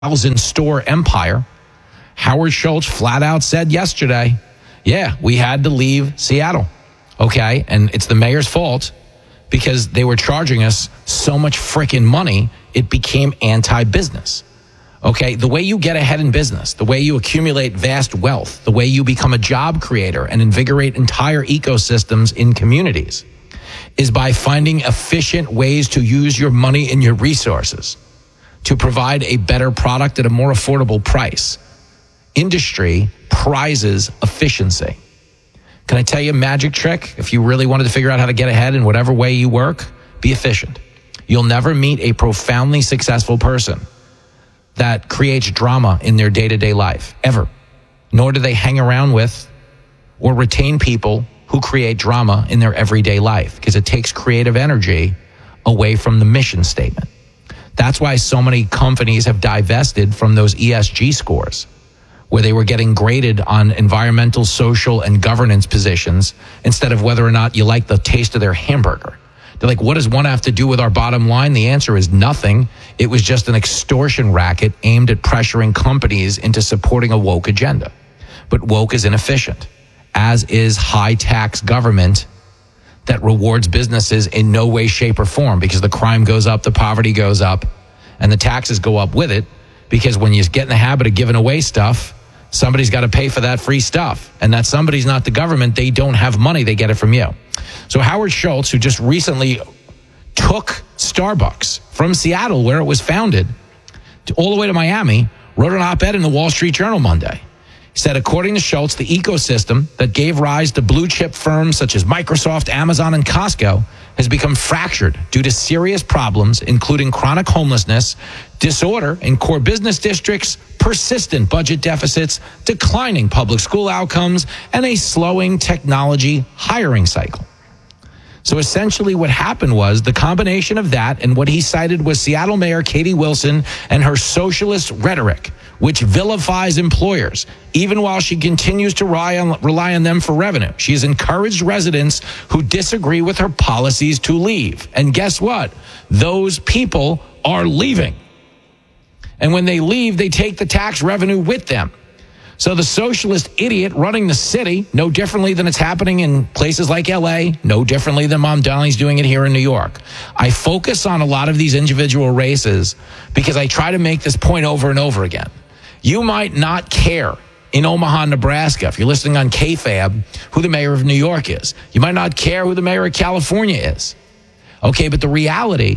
1,000-store empire. Howard Schultz flat out said yesterday, yeah, we had to leave Seattle. Okay, and it's the mayor's fault because they were charging us so much freaking money, it became anti-business. Okay, the way you get ahead in business, the way you accumulate vast wealth, the way you become a job creator and invigorate entire ecosystems in communities is by finding efficient ways to use your money and your resources to provide a better product at a more affordable price. Industry prizes efficiency. Can I tell you a magic trick? If you really wanted to figure out how to get ahead in whatever way you work, be efficient. You'll never meet a profoundly successful person that creates drama in their day-to-day life, ever. Nor do they hang around with or retain people who create drama in their everyday life, because it takes creative energy away from the mission statement. That's why so many companies have divested from those ESG scores, where they were getting graded on environmental, social, and governance positions instead of whether or not you like the taste of their hamburger. They're like, what does one have to do with our bottom line? The answer is nothing. It was just an extortion racket aimed at pressuring companies into supporting a woke agenda. But woke is inefficient, as is high-tax government that rewards businesses in no way, shape, or form, because the crime goes up, the poverty goes up, and the taxes go up with it, because when you get in the habit of giving away stuff, somebody's got to pay for that free stuff. And that somebody's not the government. They don't have money. They get it from you. So Howard Schultz, who just recently took Starbucks from Seattle, where it was founded, all the way to Miami, wrote an op-ed in the Wall Street Journal Monday. He said, according to Schultz, the ecosystem that gave rise to blue chip firms such as Microsoft, Amazon, and Costco has become fractured due to serious problems, including chronic homelessness, disorder in core business districts, persistent budget deficits, declining public school outcomes, and a slowing technology hiring cycle. So essentially what happened was the combination of that and what he cited was Seattle Mayor Katie Wilson and her socialist rhetoric, which vilifies employers, even while she continues to rely on them for revenue. She has encouraged residents who disagree with her policies to leave. And guess what? Those people are leaving. And when they leave, they take the tax revenue with them. So the socialist idiot running the city, no differently than it's happening in places like LA, no differently than Mom Donnelly's doing it here in New York. I focus on a lot of these individual races because I try to make this point over and over again. You might not care in Omaha, Nebraska, if you're listening on KFAB, who the mayor of New York is. You might not care who the mayor of California is. Okay, but the reality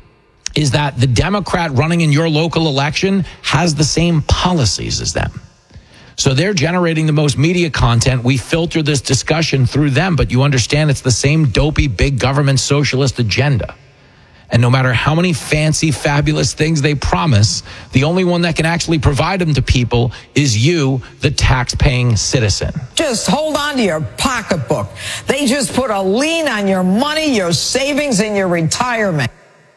is that the Democrat running in your local election has the same policies as them. So they're generating the most media content. We filter this discussion through them, but you understand it's the same dopey big government socialist agenda. And no matter how many fancy, fabulous things they promise, the only one that can actually provide them to people is you, the tax-paying citizen. Just hold on to your pocketbook. They just put a lien on your money, your savings, and your retirement.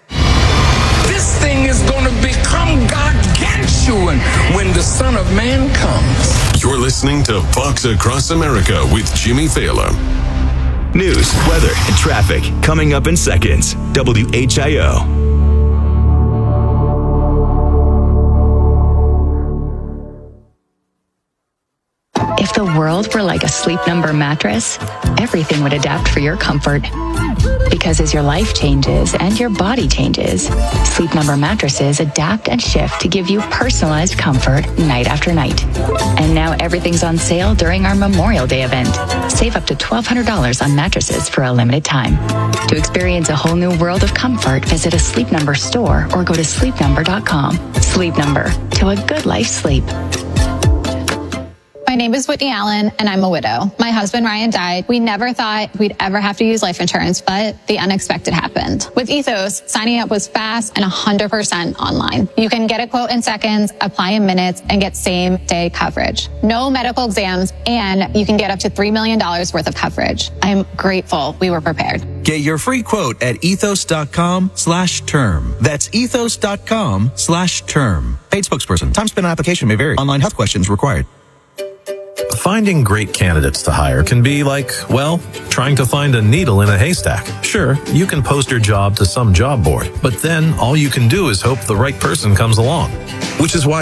This thing is going to become gargantuan when the Son of Man comes. You're listening to Fox Across America with Jimmy Fallon. News, weather, and traffic coming up in seconds. WHIO. If the world were like a Sleep Number mattress, everything would adapt for your comfort. Because as your life changes and your body changes, Sleep Number mattresses adapt and shift to give you personalized comfort night after night. And now everything's on sale during our Memorial Day event. Save up to $1,200 on mattresses for a limited time. To experience a whole new world of comfort, visit a Sleep Number store or go to sleepnumber.com. Sleep Number, to a good life sleep. My name is Whitney Allen, and I'm a widow. My husband, Ryan, died. We never thought we'd ever have to use life insurance, but the unexpected happened. With Ethos, signing up was fast and 100% online. You can get a quote in seconds, apply in minutes, and get same-day coverage. No medical exams, and you can get up to $3 million worth of coverage. I'm grateful we were prepared. Get your free quote at ethos.com/term. That's ethos.com/term. Paid spokesperson. Time spent on application may vary. Online health questions required. Finding great candidates to hire can be like, well, trying to find a needle in a haystack. Sure, you can post your job to some job board, but then all you can do is hope the right person comes along. Which is why